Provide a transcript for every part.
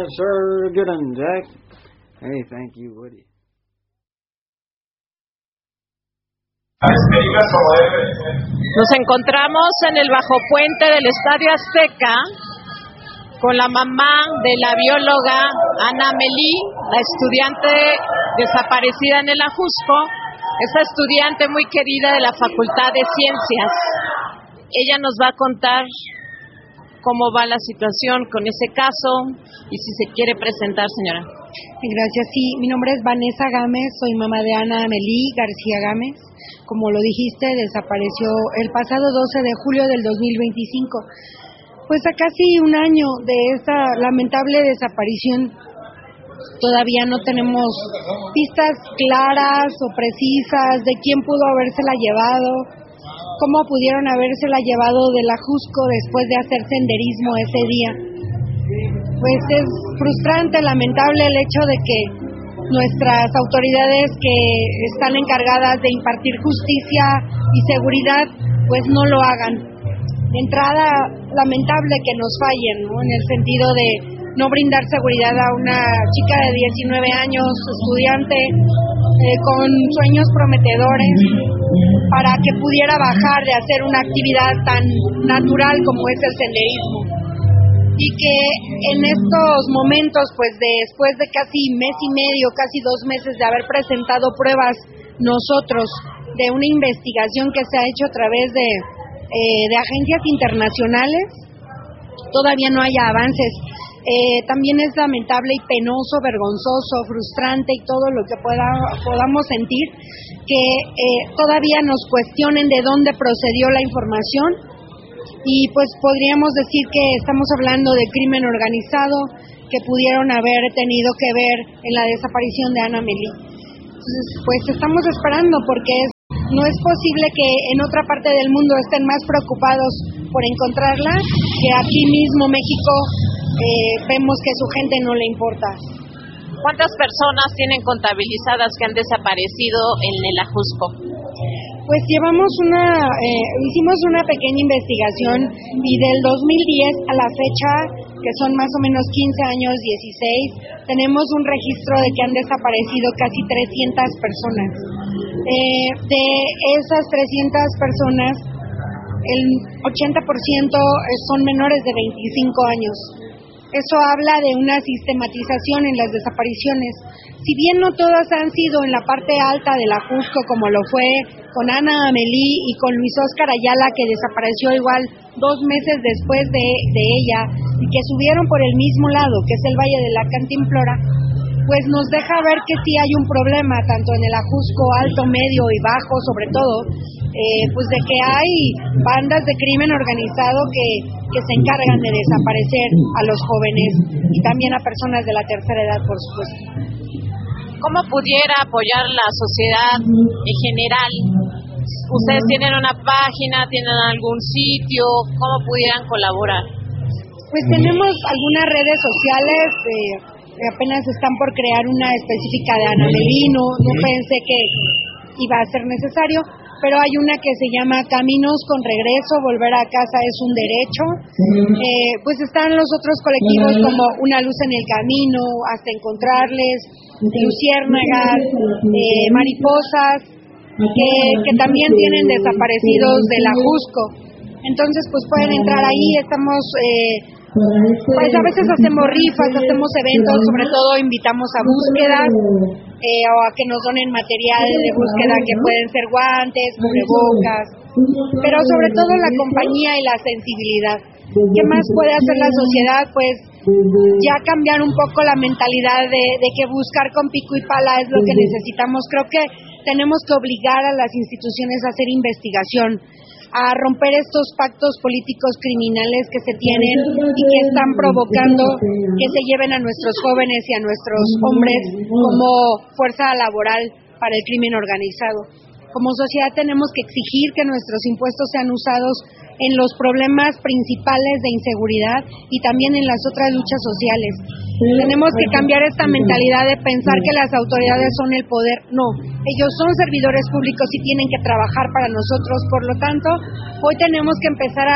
Yes, sir. Good one, Jack. Hey, thank you, Woody. Nos encontramos en el bajo puente del Estadio Azteca con la mamá de la bióloga Ana Melí, la estudiante desaparecida en el Ajusco, esta estudiante muy querida de la Facultad de Ciencias. Ella nos va a contar cómo va la situación con ese caso y si se quiere presentar, señora. Gracias, sí, mi nombre es Vanessa Gámez, soy mamá de Ana Melí García Gámez. Como lo dijiste, desapareció el pasado 12 de julio del 2025. Pues a casi un año de esta lamentable desaparición, todavía no tenemos pistas claras o precisas de quién pudo habérsela llevado, cómo pudieron habérsela llevado del Ajusco después de hacer senderismo ese día. Pues es frustrante, lamentable el hecho de que nuestras autoridades que están encargadas de impartir justicia y seguridad, pues no lo hagan. De entrada, lamentable que nos fallen, ¿no? En el sentido de no brindar seguridad a una chica de 19 años, estudiante, con sueños prometedores, para que pudiera bajar de hacer una actividad tan natural como es el senderismo. Y que en estos momentos, pues después de casi mes y medio, casi 2 meses de haber presentado pruebas nosotros de una investigación que se ha hecho a través de agencias internacionales, todavía no haya avances. También es lamentable y penoso, vergonzoso, frustrante y todo lo que podamos sentir que todavía nos cuestionen de dónde procedió la información. Y pues podríamos decir que estamos hablando de crimen organizado que pudieron haber tenido que ver en la desaparición de Ana Melí. Entonces, pues estamos esperando porque no es posible que en otra parte del mundo estén más preocupados por encontrarla que aquí mismo México vemos que su gente no le importa. ¿Cuántas personas tienen contabilizadas que han desaparecido en el Ajusco? Pues hicimos una pequeña investigación y del 2010 a la fecha, que son más o menos 15 años, 16, tenemos un registro de que han desaparecido casi 300 personas. De esas 300 personas, el 80% son menores de 25 años. Eso habla de una sistematización en las desapariciones. Si bien no todas han sido en la parte alta del Ajusco, como lo fue con Ana Melí y con Luis Óscar Ayala, que desapareció igual 2 meses después de ella, y que subieron por el mismo lado, que es el Valle de la Cantimplora, pues nos deja ver que sí hay un problema, tanto en el Ajusco alto, medio y bajo, sobre todo, pues de que hay bandas de crimen organizado que se encargan de desaparecer a los jóvenes y también a personas de la tercera edad, por supuesto. ¿Cómo pudiera apoyar la sociedad en general? ¿Ustedes tienen una página, tienen algún sitio? ¿Cómo pudieran colaborar? Pues tenemos algunas redes sociales, apenas están por crear una específica de Ana Melí, no pensé que iba a ser necesario, pero hay una que se llama Caminos con Regreso, volver a casa es un derecho. Pues están los otros colectivos como Una Luz en el Camino, Hasta Encontrarles, Luciérnagas, Mariposas, que también tienen desaparecidos del Ajusco. Entonces pues pueden entrar ahí, estamos... pues a veces hacemos rifas, hacemos eventos, sobre todo invitamos a búsquedas o a que nos donen material de búsqueda que pueden ser guantes, cubrebocas, pero sobre todo la compañía y la sensibilidad. ¿Qué más puede hacer la sociedad? Pues ya cambiar un poco la mentalidad de que buscar con pico y pala es lo que necesitamos. Creo que tenemos que obligar a las instituciones a hacer investigación, a romper estos pactos políticos criminales que se tienen y que están provocando que se lleven a nuestros jóvenes y a nuestros hombres como fuerza laboral para el crimen organizado. Como sociedad tenemos que exigir que nuestros impuestos sean usados en los problemas principales de inseguridad y también en las otras luchas sociales. Tenemos que cambiar esta mentalidad de pensar que las autoridades son el poder. No, ellos son servidores públicos y tienen que trabajar para nosotros. Por lo tanto, hoy tenemos que empezar a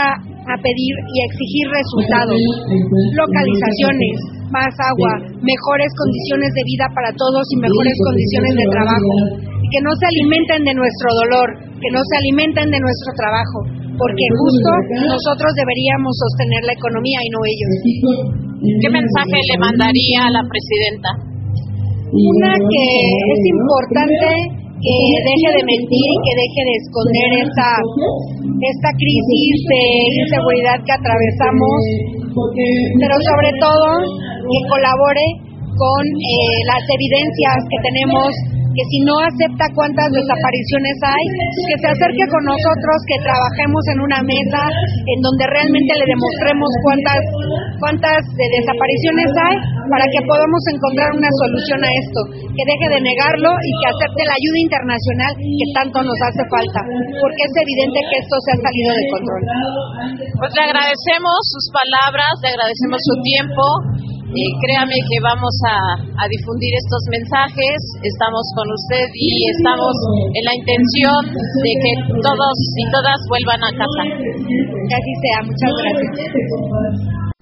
a pedir y a exigir resultados, localizaciones, más agua, mejores condiciones de vida para todos y mejores condiciones de trabajo. Y que no se alimenten de nuestro dolor, que no se alimenten de nuestro trabajo, porque justo nosotros deberíamos sostener la economía y no ellos. ¿Qué mensaje le mandaría a la presidenta? Una, que es importante que deje de mentir y que deje de esconder esta crisis de inseguridad que atravesamos, pero sobre todo que colabore con las evidencias que tenemos, que si no acepta cuántas desapariciones hay, que se acerque con nosotros, que trabajemos en una mesa en donde realmente le demostremos cuántas desapariciones hay, para que podamos encontrar una solución a esto, que deje de negarlo y que acepte la ayuda internacional que tanto nos hace falta, porque es evidente que esto se ha salido de control. Pues le agradecemos sus palabras, le agradecemos su tiempo. Créame que vamos a difundir estos mensajes, estamos con usted y estamos en la intención de que todos y todas vuelvan a casa. Que así sea, muchas gracias.